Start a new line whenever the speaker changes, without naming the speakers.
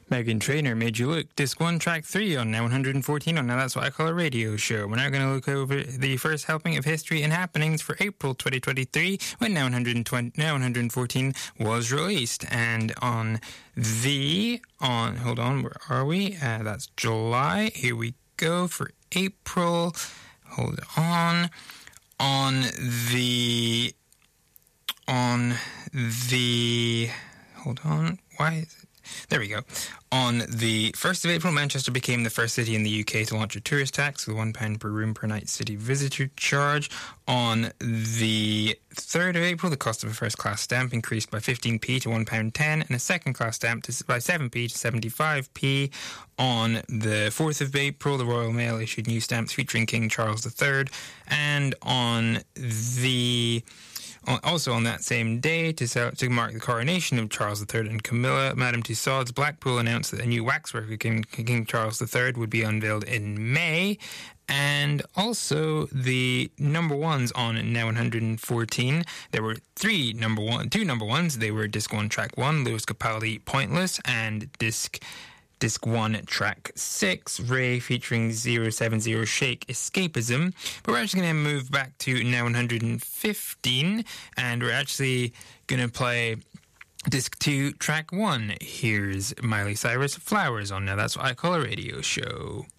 Meghan Trainor Made You Look, Disc 1, Track 3 on Now 114 on Now That's What I Call a Radio Show. We're now going to look over the first helping of history and happenings for April 2023 when Now 114 was released. And hold on, where are we? That's July. Here we go for April. Hold on. Hold on, why is it? There we go. On the 1st of April, Manchester became the first city in the UK to launch a tourist tax with £1 per room per night city visitor charge. On the 3rd of April, the cost of a first-class stamp increased by 15p to £1.10 and a second-class stamp by 7p to 75p. On the 4th of April, the Royal Mail issued new stamps featuring King Charles III. And also on that same day, to mark the coronation of Charles III and Camilla, Madame Tussauds Blackpool announced that a new waxwork of King Charles III would be unveiled in May. And also the number ones on Now 114. There were two number ones. They were Disc 1, Track 1, Lewis Capaldi, Pointless, and Disc 1, Track 6, Ray featuring 070 Shake, Escapism. But we're actually going to move back to Now 115, and we're actually going to play Disc 2, Track 1. Here's Miley Cyrus, Flowers on Now That's What I Call a Radio Show.